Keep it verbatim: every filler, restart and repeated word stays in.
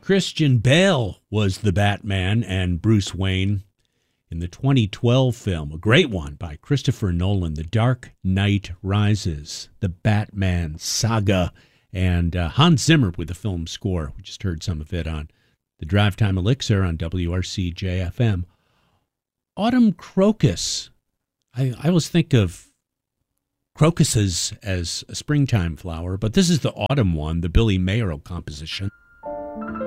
Christian Bale was the Batman and Bruce Wayne in the twenty twelve film, a great one by Christopher Nolan, The Dark Knight Rises, the Batman saga, and uh, Hans Zimmer with the film score. We just heard some of it on the Drive Time Elixir on W R C J F M. Autumn crocus. I, I always think of crocuses as a springtime flower, but this is the autumn one, the Billy Mayerl composition.